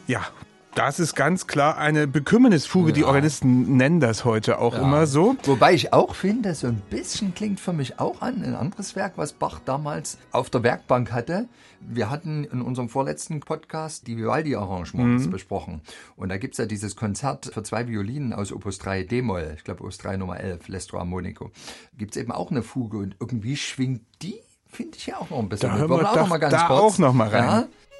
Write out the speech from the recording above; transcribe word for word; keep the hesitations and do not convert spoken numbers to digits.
Ja, das ist ganz klar eine Bekümmernisfuge. Ja. Die Organisten nennen das heute auch ja. immer so. Wobei ich auch finde, so ein bisschen klingt für mich auch an ein anderes Werk, was Bach damals auf der Werkbank hatte. Wir hatten in unserem vorletzten Podcast die Vivaldi-Arrangements mhm. besprochen. Und da gibt's ja dieses Konzert für zwei Violinen aus Opus drei D-Moll, ich glaube Opus drei Nummer elf, L'Estro Armonico. Gibt's eben auch eine Fuge und irgendwie schwingt die, finde ich ja auch noch ein bisschen. Da hören wir doch, noch mal ganz da kurz. auch noch mal rein. Ja?